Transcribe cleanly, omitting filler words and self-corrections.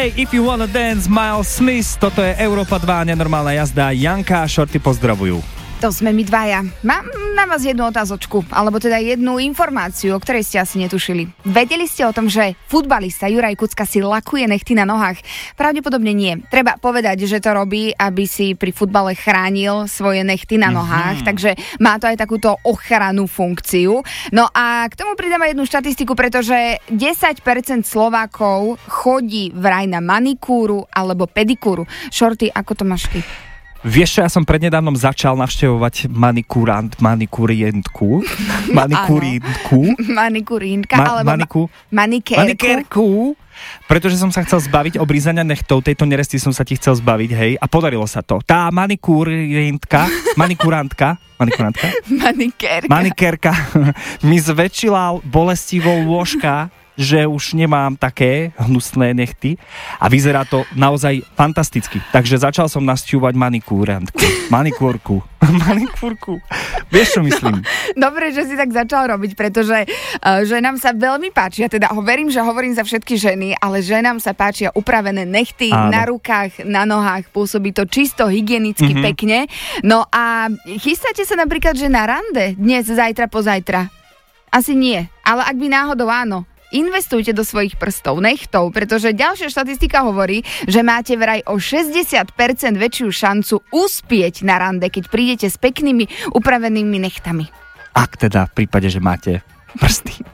Say If You Wanna Dance, Miles Smith, toto je Európa 2, nenormálna jazda. Janka a Shorty pozdravujú. To sme my dvaja. Mám na vás jednu otázočku, alebo teda jednu informáciu, o ktorej ste asi netušili. Vedeli ste o tom, že futbalista Juraj Kucka si lakuje nechty na nohách? Pravdepodobne nie. Treba povedať, že to robí, aby si pri futbale chránil svoje nechty na nohách, takže má to aj takúto ochrannú funkciu. No a k tomu pridám aj jednu štatistiku, pretože 10% Slovákov chodí vraj na manikúru alebo pedikúru. Shorty, ako to máš ty? Vieš čo, ja som prednedávnom začal navštevovať manikúrientku, manikérku, pretože som sa chcel zbaviť obrízania nechtov, tejto neresty som sa ti chcel zbaviť, hej, a podarilo sa to. Tá manikérka mi zväčšila bolestivou lôžka, že už nemám také hnusné nechty a vyzerá to naozaj fantasticky. Takže začal som nasťúvať manikúrku. Vieš, čo myslím? Dobre, že si tak začal robiť, pretože ženám sa veľmi páčia, teda verím, že hovorím za všetky ženy, ale ženám sa páčia upravené nechty na rukách, na nohách, pôsobí to čisto, hygienicky, pekne. No a chystáte sa napríklad, že na rande dnes, zajtra, pozajtra? Asi nie, ale ak by náhodou áno, investujte do svojich prstov, nechtov, pretože ďalšia štatistika hovorí, že máte vraj o 60% väčšiu šancu uspieť na rande, keď prídete s peknými upravenými nechtami. Ak teda v prípade, že máte prsty.